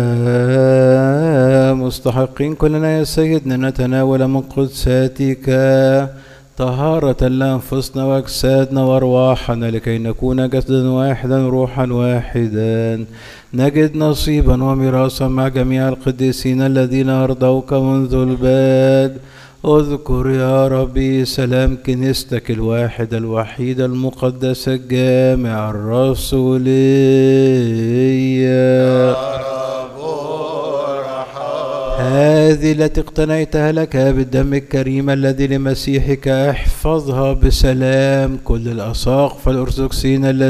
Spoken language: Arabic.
مستحقين كلنا يا سيدنا نتناول من قدساتك طهارة لأنفسنا وأجسادنا وأرواحنا لكي نكون جسدا واحدا روحا واحدا، نجد نصيبا وميراثا مع جميع القديسين الذين أرضوك منذ البدء. اذكر يا ربي سلام كنيستك الواحدة الوحيدة المقدسة الجامع الرسولية هذه التي اقتنيتها لك بالدم الكريم الذي لمسيحك، احفظها بسلام كل الأساقفة الأرثوذكسيين